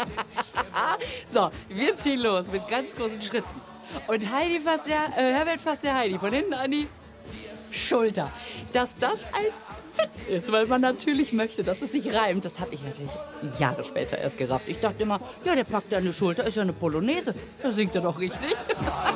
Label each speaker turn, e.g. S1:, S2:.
S1: So, wir ziehen los mit ganz großen Schritten. Und Herbert fasst der Heidi von hinten an die Schulter. Dass das ein Witz ist, weil man natürlich möchte, dass es sich reimt. Das habe ich natürlich Jahre später erst gerafft. Ich dachte immer, ja, der packt an die Schulter, ist ja eine Polonaise. Da singt er doch richtig.